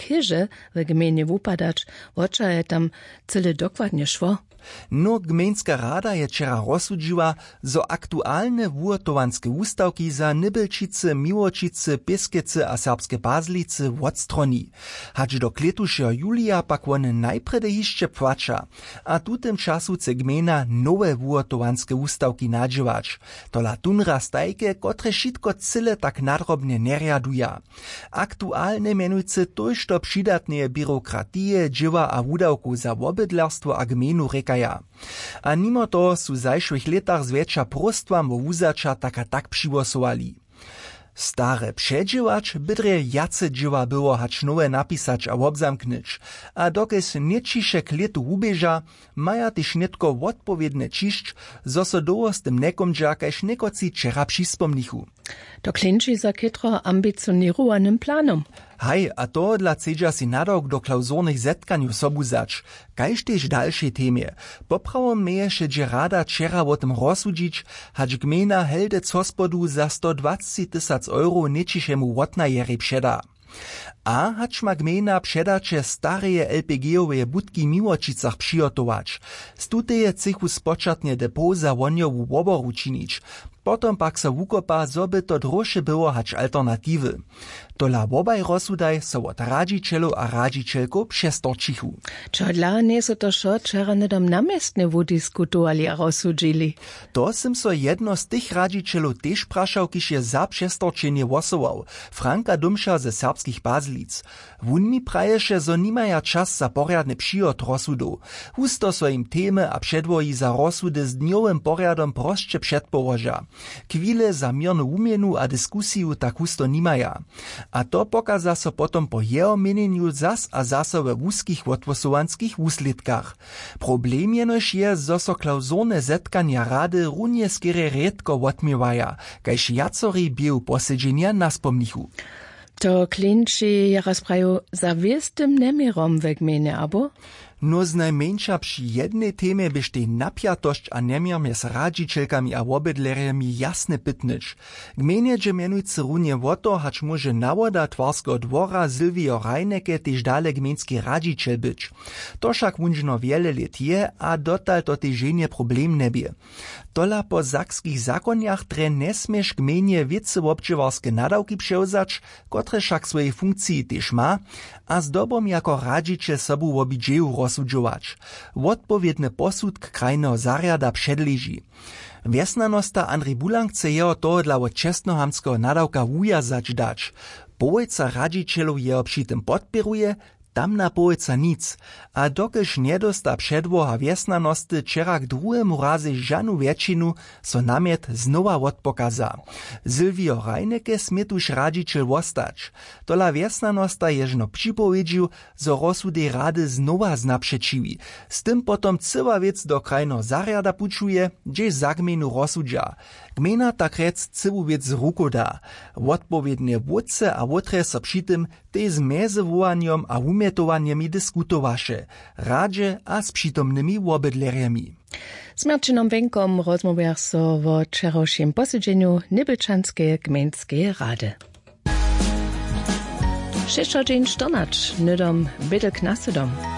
keže w gminie wupadać, wocza je tam cyle dokładnie szło. No, gmejnska rada je wczera rozsudziła, zo aktualne wurtowanske wustawki za Nybelčice, Miłočice, Pieskece a serbskie Bazlice odstroni. Hać do kletušeho julija pak one najprede jeszcze płača, a tutem czasu chce gmejna nowe wurtowanske wustawki nadziewać. Tola tunra stajke, kotre šitko cyle tak nadrobnie nerjaduja. Aktualne mianujce tož to přidatne byrokratije, dzieła a wudawku za wobydlerstwo a gmejnu reka. A mimo to su w zajszłych latach zwiększa prostwam wo wuzacza tak przywosowali. Stare przedziewacz bydre jace dzieła było hacz nowe napisać a obzamknąć, a dokąd niečiše k letu ubieża, maja też netko odpowiedne čišć, zo so doło z tym nekomdża, kaž nekoci wczera přispomnichu. To klinči za kytro ambicioniranym planom. Haj, a to dla cedža si nadok do klauzurnych zetkanju sobuzać, kaž tež dalšej temie. Poprawom meješe dže rada wczera o tym rozsudzić, hacz gmejna heldec hospodu za 120 000 euro niečišemu wotnajeri předa. A hacz ma gmejna předače stareje LPG-owe budki Miłočicach přijotować. Stuteje cechu spočatnie depo za wonjowu woboru činić. Potom pak so wukopa, zo by to drožše było hacz alternatiwy. Tola wobaj rozsudaj so od radžičelov a radžičelkov přestorčichu. Čo dla nie so to šo wczera nedom namiestne wudiskutovali a rozsudžili? To sim so jedno z tych radžičelov tež prašał, kiž je za přestorčenie wosował. Franka Dumša ze serbskich Bazlic. Wun mi praješe, zo nimaja čas za porjadne přijot rozsudov. Husto so im teme a předvoji za rozsudy z dniowym porjadom prosće předpołoža. Chwile za mirnu umienu a diskusiju tak husto nimaja. A to pokaza so potom po jeho meneniu zas a zase we wuskich odwosowanskich wusledkach. Problem jenož je, zo so klauzurne zetkanja rady runje skere redko odmiewaja, kaž jacori bieł posedźenia naspomnichu. To klinči ja rozpraju za wiestym nemierom w gminie, abo? No z najmniejsza przy jednej temie byś tej napiatość a nemier z radžičelkami a wobydlerjami jasne pytnyć. Gmenie dże mianujcy runie woto, hacz może nawoda Twarskiego dwora Sylwio Rajneke tež dale gmenski radžičel być. To však wunžno wiele let je, a dotal to tej ženie problem nebie. Tola po sakskich zakonjach tre nesmieš gmenie wiece obdźěwarske nadawki převzać, kotre však swojej funkcji tež ma, a z dobom jako radžičel sobu w obidźeju rozsudžować. Odpowiedny posudk krajného zariada předleží. Wjesnanosta Andrej Bulang chce jeho toho dla od čestnohamského nadawka wujazać dać. Połojca radžičelov jeho při tym podpiruje, tam na połojca nic, a dokelž niedosta předvoha wjesnanosty wczera k druhému razy žanu většinu, so namiet znowa odpokaza. Sylwio Rajneke smie tuž radžičel wostać. Tola wjesnanosta ježno připowiedžił, zo rozsudy rady znowa znapřečiwi. Z tym potom cyła wiec do krajného zariada pučuje, gdzie za gmejnu rozsudža. Gmejna tak rec cyłu wiec z ruku da. Odpowiednie wódce a wotre so przy tym tej z mezewowaniem a umietowanjemi diskutowaše, radže a s přitomnymi wobydlerjemi. Z Marčinom Wenkom rozmowiach so o wczorajszym posiedzeniu Nybelčanskiej gmejnskiej rady. 6:14, nydom bydel knasydom.